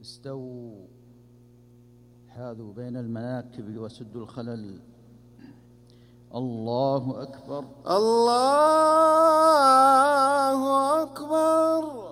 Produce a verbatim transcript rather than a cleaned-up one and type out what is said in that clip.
استووا حاذوا بين المناكب وسدوا الخلل. الله أكبر الله أكبر.